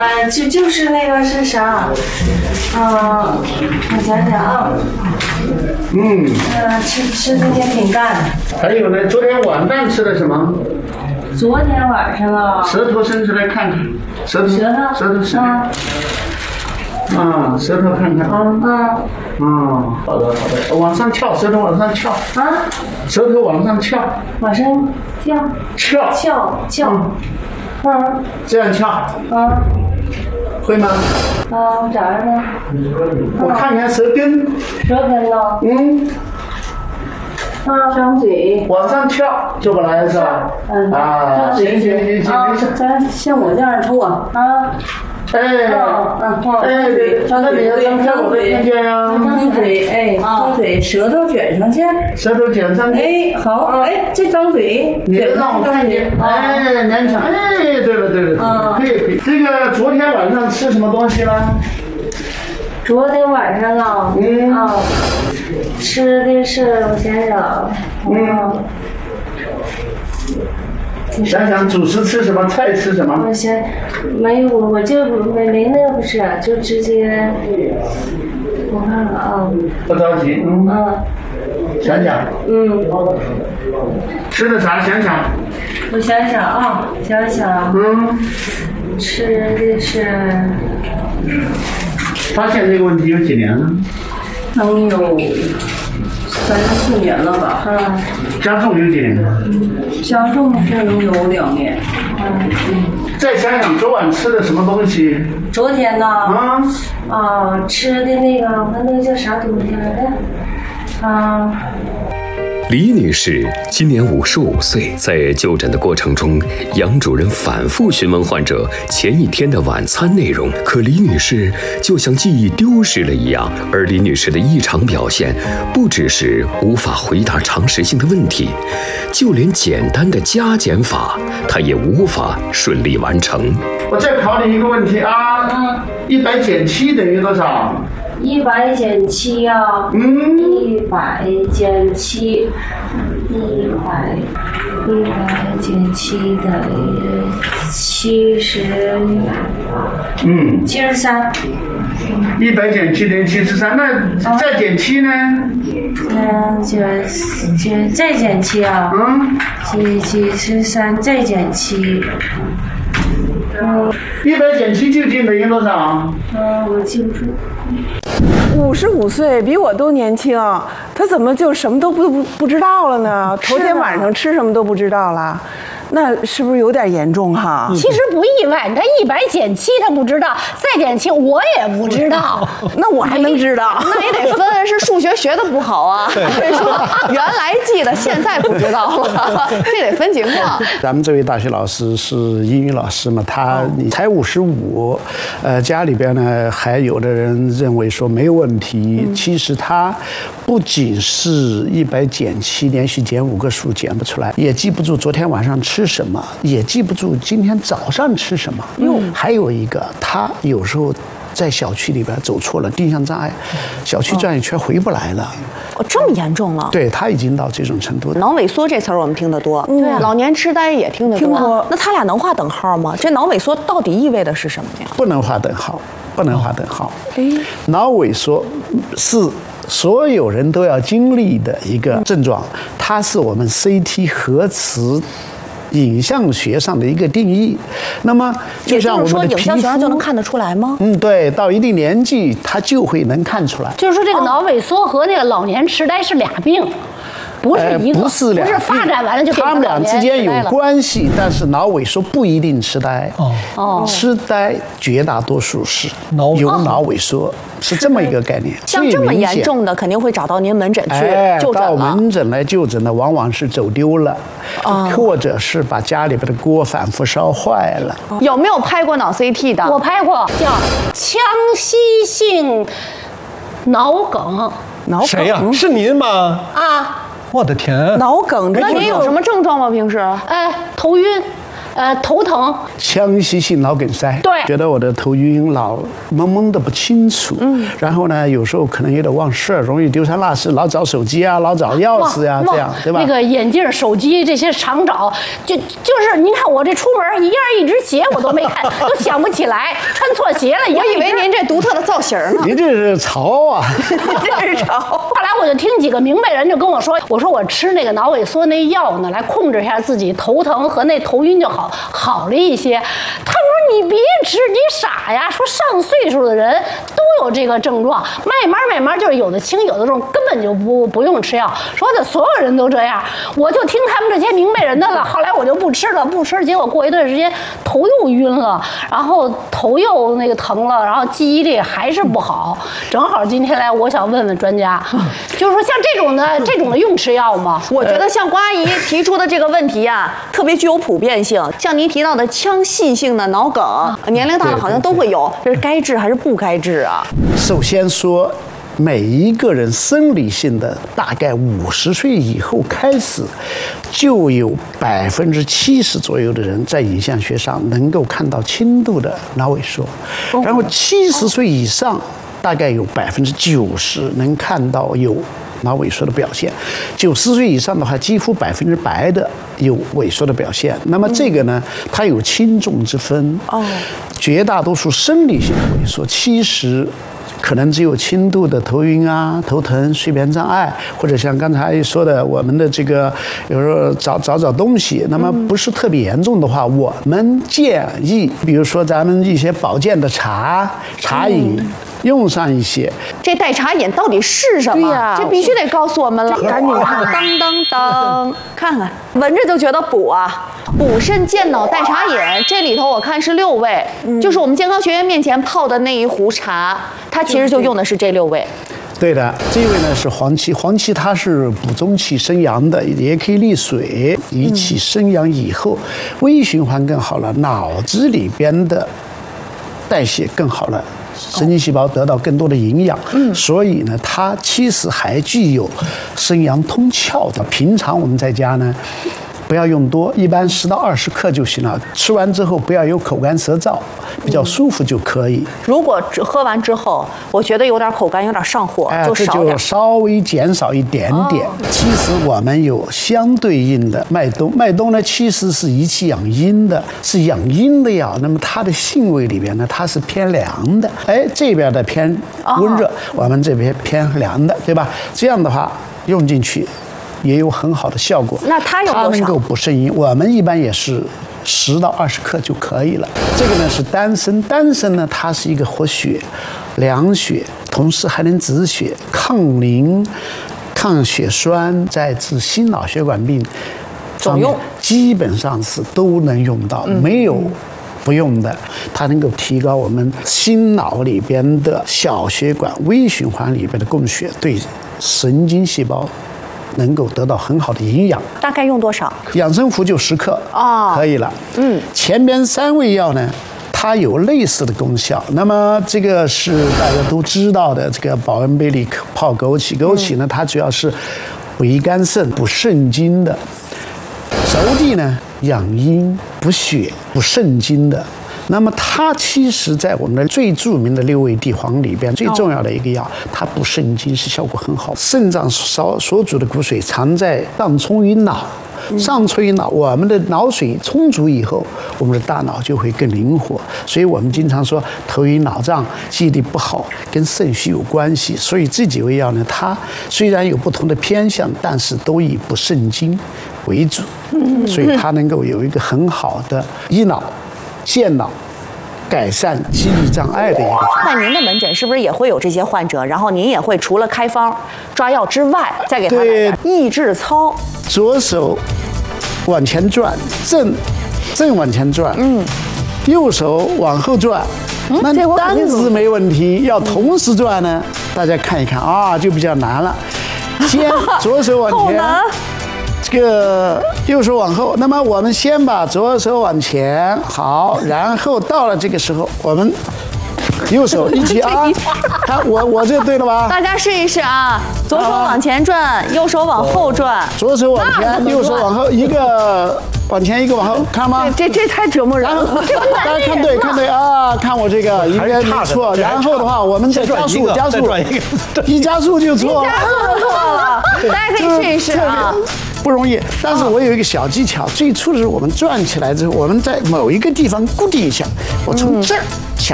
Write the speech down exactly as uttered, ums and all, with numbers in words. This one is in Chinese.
呃，就就是那个是啥？嗯、呃，我想想啊。 嗯。 呃，吃吃那些饼干。 还有呢，昨天晚上吃的什么？ 昨天晚上啊。 舌头伸出来看看，舌头。 舌头。 舌头伸。 啊。 啊，舌头看看啊。 嗯。 啊，好的好的，往上翘，舌头往上翘。 啊。 舌头往上翘。 往上跳。 翘。 翘翘。嗯。嗯。 这样翘。 啊。 会吗？ 啊，咋样呢？ 我看看舌根。 舌根呢？ 嗯。 啊，张嘴。 往上翘，就不来是吧？ 嗯。 啊，行行行行，没事。 咱像我这样抽啊。啊。 哎， 嗯嗯， 哎，那你要张开我的看见呀？ 张嘴，哎，张嘴，舌头卷上去， 舌头卷上去。 哎，好，哎，这张嘴， 你让我看见，哎，勉强，哎，对了对了，可以可以。这个昨天晚上吃什么东西了？ 昨天晚上啊，嗯啊，吃的是我想想，嗯。 想想主食吃什么，菜吃什么？ 我想没有，我就没没那个不是，就直接，我看看啊。 不着急，嗯。 嗯。 想想。 嗯。 吃的啥？想想。 我想想啊，想想。 嗯。 吃的是。 发现这个问题有几年了？ 能有三四年了吧？嗯。 加重有几年？ 加重是能有两年。嗯。 再想想昨晚吃的什么东西？ 昨天呢？ 啊。 啊，吃的那个，那那个叫啥东西来着？啊。 李女士今年五十五岁，在就诊的过程中，杨主任反复询问患者前一天的晚餐内容，可李女士就像记忆丢失了一样。而李女士的异常表现，不只是无法回答常识性的问题，就连简单的加减法，她也无法顺利完成。 我再考你一个问题啊，一百减七等于多少？ 一百减七啊， 嗯， 一百减七，一百，一百减七等于七十， 嗯， 七十三。 一百减七等于七十三，那再减七呢？ 嗯，减减再减七啊， 嗯， 七七十三再减七。嗯， 一百减七究竟等于多少？ 嗯，我记不住。 五十五岁，比我都年轻，他怎么就什么都不不不知道了呢？头天晚上吃什么都不知道了，那是不是有点严重哈？ 其实不意外，他一百减七他不知道，再减七我也不知道， 那我还能知道？ 那也得分是数学学的不好啊，所以说原来记得，现在不知道了，这得分情况。 咱们这位大学老师是英语老师嘛，他才五十五，呃，家里边呢还有的人认为说没有问题，嗯、其实他不仅是一百减七，连续减五个数减不出来，也记不住昨天晚上吃什么，也记不住今天早上吃什么。哟、嗯，还有一个，他有时候在小区里边走错了，定向障碍，小区转一圈回不来了。 哦，这么严重了？ 对，他已经到这种程度。 脑萎缩这词儿我们听得多，对、嗯，老年痴呆也听得多。听过。那他俩能画等号吗？这脑萎缩到底意味的是什么呀？ 不能画等号，不能画等号。哎、哦，脑萎缩是所有人都要经历的一个症状，它是我们 C T 核磁影像学上的一个定义。那么就像我们的皮肤， 也就是说影像学上就能看得出来吗？ 嗯，对，到一定年纪它就会能看出来。 就是说这个脑萎缩和那个老年痴呆是俩病。不是一个， 呃、不是俩病， 不是发展完了就变成他们俩之间有关系，但是脑萎缩不一定痴呆。哦，痴呆绝大多数是有脑萎缩，哦、是这么一个概念。 像这么严重的，肯定会找到您门诊去就诊了。 到门诊来就诊的，往往是走丢了，哦、或者是把家里边的锅反复烧坏了。 有没有拍过脑 C T 的？ 我拍过，叫腔隙性脑梗。 脑梗谁呀？是您吗？ 啊。 我的天！ 脑梗， 那您有什么症状吗？平时？ 哎，头晕， 呃，头疼， 腔隙性脑梗塞， 对觉得我的头晕，老懵懵的不清楚，嗯，然后呢，有时候可能有点忘事儿，容易丢三落四，老找手机啊，老找钥匙呀、啊，这样，对吧？ 那个眼镜、手机这些常找，就就是您看我这出门一样一只鞋我都没看，都想不起来，穿错鞋了。 我以为您这独特的造型呢。 您这是潮啊！ 这是潮。 后来我就听几个明白人就跟我说，我说我吃那个脑萎缩那药呢，来控制一下自己头疼和那头晕就好好了一些。他说你别吃，你傻呀！说上岁数的人都有这个症状，慢慢慢慢就是有的轻有的重，根本就不不用吃药。说的所有人都这样，我就听他们这些明白人的了。后来我就不吃了，不吃，结果过一段时间头又晕了，然后头又那个疼了，然后记忆力还是不好。正好今天来，我想问问专家，就是说像这种的这种的用吃药吗？ 我觉得像关阿姨提出的这个问题啊，特别具有普遍性。像您提到的腔隙性的脑梗，年龄大了好像都会有，这是该治还是不该治啊？ 首先说，每一个人生理性的大概五十岁以后开始，就有百分之七十左右的人在影像学上能够看到轻度的脑萎缩，然后七十岁以上大概有百分之九十能看到有脑萎缩的表现，九十岁以上的话，几乎百分之百的有萎缩的表现。那么这个呢，它有轻重之分。哦，绝大多数生理性的萎缩，其实可能只有轻度的头晕啊、头疼、睡眠障碍，或者像刚才说的，我们的这个有时候找找找东西，那么不是特别严重的话，我们建议，比如说咱们一些保健的茶、茶饮。嗯，用上一些， 这代茶饮到底是什么？ 呀， 这必须得告诉我们了。 赶紧看， 当当当，看看，闻着就觉得补啊！补肾健脑代茶饮，这里头我看是六味，嗯、就是我们健康学院面前泡的那一壶茶，它其实就用的是这六味。 对的，这位呢是黄芪，黄芪它是补中气生阳的，也可以利水，一起生阳以后，微循环更好了，脑子里边的代谢更好了。神经细胞得到更多的营养，嗯，所以呢，它其实还具有生阳通窍的。平常我们在家呢，不要用多，一般十到二十克就行了。吃完之后不要有口干舌燥，比较舒服就可以。 如果喝完之后，我觉得有点口干，有点上火， 哎、 就少点， 这就稍微减少一点点。哦、其实我们有相对应的麦冬，麦冬呢其实是益气养阴的，是养阴的药。那么它的性味里边呢，它是偏凉的。哎，这边的偏温热，哦、我们这边偏凉的，对吧？这样的话用进去。也有很好的效果。 那它有多少？ 它能够补肾阴，我们一般也是十到二十克就可以了。这个呢是丹参，丹参呢它是一个活血、凉血，同时还能止血、抗凝、抗血栓，在治心脑血管病总用， 基本上是都能用到，嗯、没有不用的。它能够提高我们心脑里边的小血管、微循环里边的供血，对神经细胞能够得到很好的营养。 大概用多少？ 养生服就十克哦， 可以了。嗯，前边三味药呢，它有类似的功效。那么这个是大家都知道的，这个保温杯里泡枸杞，枸杞呢，它主要是补肝肾、补肾经的；熟地呢，养阴、补血、补肾经的。那么它其实，在我们的最著名的六味地黄里边，最重要的一个药，它补肾经是效果很好。肾脏所所主的骨髓藏在上冲于脑，上冲于脑，我们的脑水充足以后，我们的大脑就会更灵活。所以我们经常说头晕脑胀、记忆力不好，跟肾虚有关系。所以这几味药呢，它虽然有不同的偏向，但是都以补肾经为主，所以它能够有一个很好的益脑、健脑、改善记忆障碍的一个。 在您的门诊是不是也会有这些患者？然后您也会除了开方抓药之外，再给他来点益智操。 左手往前转，正正往前转，嗯，右手往后转。嗯、那单指没问题，要同时转呢，大家看一看啊，就比较难了。先左手往前。这个右手往后，那么我们先把左手往前，好，然后到了这个时候，我们右手一起啊，看我我这对了吧？ 大家试一试啊，左手往前转，右手往后转， 左手往前，右手往后，一个往前，一个往后，看吗？ 这这太折磨人了。 大家看对看对啊，看我这个应该没错。然后的话，我们再加速加速，一加速就错了， 加速就错了。大家可以试一试啊。 不容易，但是我有一个小技巧，最初的时候我们转起来之后，我们在某一个地方固定一下，我从这儿。